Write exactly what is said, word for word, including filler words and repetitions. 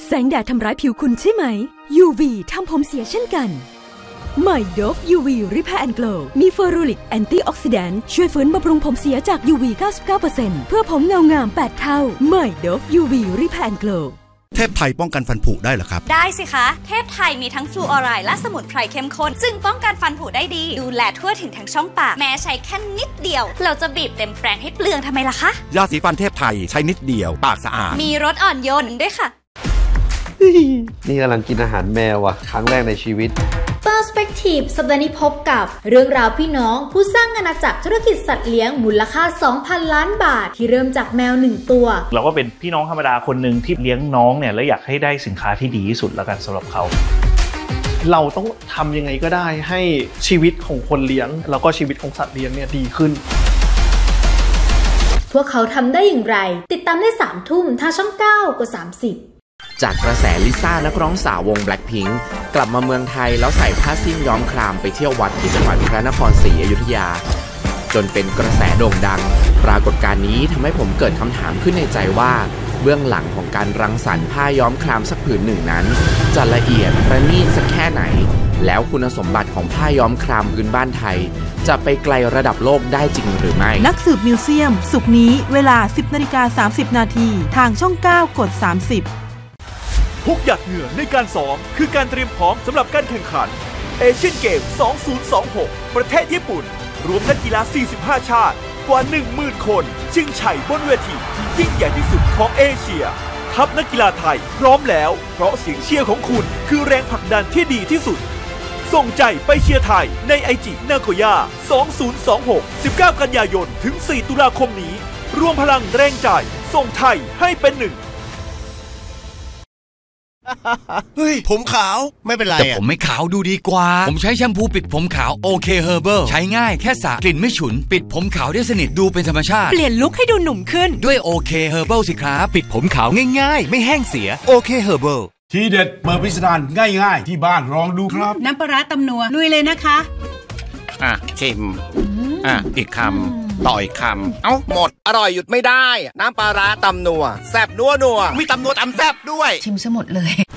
แสงแดดทำร้ายผิวคุณใช่ไหม ยู วี ทำผมเสียเช่นกันใหม่ โดฟ ยู วี Repair and Glow มีเฟอรูริกแอนตี้ออกซิแดนต์ช่วยฟื้นบำรุงผมเสียจาก ยู วี เก้าสิบเก้าเปอร์เซ็นต์ เพื่อผมเงางามแปดเท่าใหม่ โดฟ ยู วี Repair and Glow เทพไทยป้องกันฟันผุได้เหรอครับได้สิคะเทพไทยมีทั้งฟลูออไรด์และสมุนไพรเข้มข้นจึงป้องกันฟันผุได้ดีดูแลทั่วถึงทั้งช่องปากแม้ใช้แค่นิดเดียวเราจะบีบเต็มแปรงให้เปลืองทำไมล่ะคะยาสีฟันเทพไทยใช้นิดเดียวปากสะอาดมีรสอ่อนโยนด้วยค่ะนี่กำลังกินอาหารแมวว่ะครั้งแรกในชีวิต Perspective สัปดาห์นี้พบกับเรื่องราวพี่น้องผู้สร้างอาณาจักรธุรกิจสัตว์เลี้ยงมูลค่า สองพัน ล้านบาทที่เริ่มจากแมวหนึ่งตัวเราก็เป็นพี่น้องธรรมดาคนหนึ่งที่เลี้ยงน้องเนี่ยและอยากให้ได้สินค้าที่ดีที่สุดแล้วกันสำหรับเขาเราต้องทำยังไงก็ได้ให้ชีวิตของคนเลี้ยงแล้วก็ชีวิตของสัตว์เลี้ยงเนี่ยดีขึ้นพวกเขาทำได้อย่างไรติดตามได้สามทุ่มทางช่องเก้ากดสามสิบจากกระแสลิซ่านักร้องสาววง Blackpink กลับมาเมืองไทยแล้วใส่ผ้าสิ้นย้อมครามไปเที่ยววัดที่จังหวัดพระนครศรีอยุธยาจนเป็นกระแสโด่งดังปรากฏการณ์นี้ทำให้ผมเกิดคำถามขึ้นในใจว่าเบื้องหลังของการรังสรรค์ผ้าย้อมครามสักผืนหนึ่งนั้นจะละเอียดประณีตสักแค่ไหนแล้วคุณสมบัติของผ้าย้อมครามพื้นบ้านไทยจะไปไกลระดับโลกได้จริงหรือไม่นักสืบมิวเซียมศุกร์นี้เวลา สิบนาฬิกาสามสิบนาทีทางช่องเก้ากดสามสิบทุกหยาดเหงื่อในการซ้อมคือการเตรียมพร้อมสำหรับการแข่งขันเอเชียนเกมสองพันยี่สิบหกประเทศญี่ปุ่นรวมนักกีฬาสี่สิบห้าชาติกว่า หนึ่งหมื่น คนชิงชัยบนเวทีที่ยิ่งใหญ่ที่สุดของเอเชียทัพนักกีฬาไทยพร้อมแล้วเพราะเสียงเชียร์ของคุณคือแรงผลักดันที่ดีที่สุดส่งใจไปเชียร์ไทยในไอจินาโกย่าสองพันยี่สิบหก สิบเก้า กันยายนถึง สี่ ตุลาคมนี้รวมพลังแรงใจส่งไทยให้เป็นหนึ่งเฮ้ยผมขาวไม่เป็นไรแต่ผมไม่ขาวดูดีกว่าผมใช้แชมพูปิดผมขาวโอเคเฮอร์เบิลใช้ง่ายแค่สระกลิ่นไม่ฉุนปิดผมขาวได้สนิทดูเป็นธรรมชาติเปลี่ยนลุคให้ดูหนุ่มขึ้นด้วยโอเคเฮอร์เบิลสิครับปิดผมขาวง่ายๆไม่แห้งเสียโอเคเฮอร์เบิลทีเด็ดเปิดพิสดารง่ายๆที่บ้านลองดูครับน้ำปลาร้าตำนัวลุยเลยนะคะอ่ะชิมอ่ะอีกคำต่ออีกคำเอ้าหมดอร่อยหยุดไม่ได้น้ำปลาร้าตำนัวแซ่บนัวนัวมีตำนัวตำแซ่บด้วยชิมซะหมดเลย